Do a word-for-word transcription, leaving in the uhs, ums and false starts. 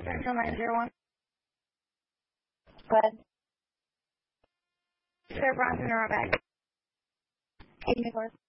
Central nine zero one. Go ahead. Sir Bronson or back. Eight, of course.